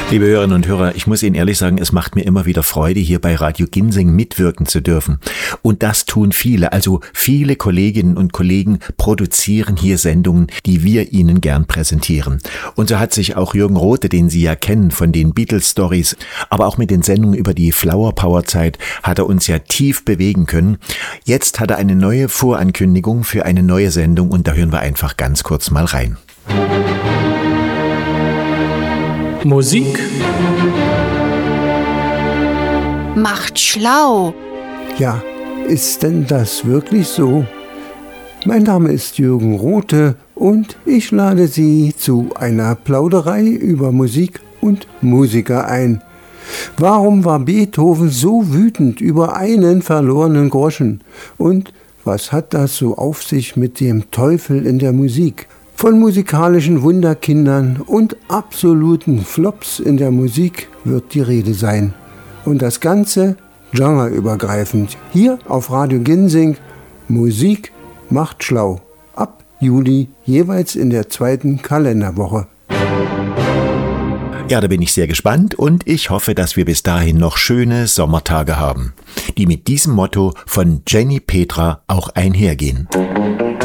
Liebe Hörerinnen und Hörer, ich muss Ihnen ehrlich sagen, es macht mir immer wieder Freude, hier bei Radio Ginseng mitwirken zu dürfen. Und das tun viele, also viele Kolleginnen und Kollegen produzieren hier Sendungen, die wir Ihnen gern präsentieren. Und so hat sich auch Jürgen Rothe, den Sie ja kennen von den Beatles Stories, aber auch mit den Sendungen über die Flower Power Zeit, hat er uns ja tief bewegen können. Jetzt hat er eine neue Vorankündigung für eine neue Sendung und da hören wir einfach ganz kurz mal rein. Musik macht schlau. Ja, ist denn das wirklich so? Mein Name ist Jürgen Rothe und ich lade Sie zu einer Plauderei über Musik und Musiker ein. Warum war Beethoven so wütend über einen verlorenen Groschen? Und was hat das so auf sich mit dem Teufel in der Musik? Von musikalischen Wunderkindern und absoluten Flops in der Musik wird die Rede sein. Und das Ganze genreübergreifend. Hier auf Radio Ginseng, Musik macht schlau. Ab Juli jeweils in der 2. Kalenderwoche. Ja, da bin ich sehr gespannt und ich hoffe, dass wir bis dahin noch schöne Sommertage haben, die mit diesem Motto von Jenny Petra auch einhergehen.